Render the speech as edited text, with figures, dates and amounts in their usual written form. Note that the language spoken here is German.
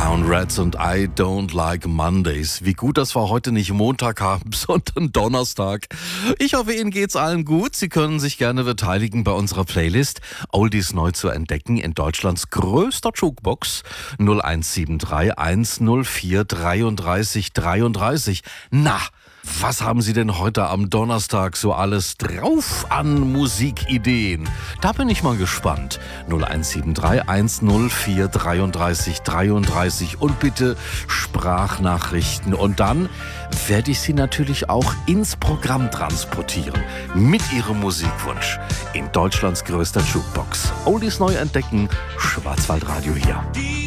Brown Rats und I Don't Like Mondays. Wie gut, dass wir heute nicht Montag haben, sondern Donnerstag. Ich hoffe, Ihnen geht's allen gut. Sie können sich gerne beteiligen bei unserer Playlist Oldies neu zu entdecken in Deutschlands größter Jukebox 0173 104 33 33. Na, was haben Sie denn heute am Donnerstag so alles drauf an Musikideen? Da bin ich mal gespannt. 0173 104 33 33 und bitte Sprachnachrichten. Und dann werde ich Sie natürlich auch ins Programm transportieren mit Ihrem Musikwunsch in Deutschlands größter Jukebox. Oldies neu entdecken, Schwarzwaldradio hier.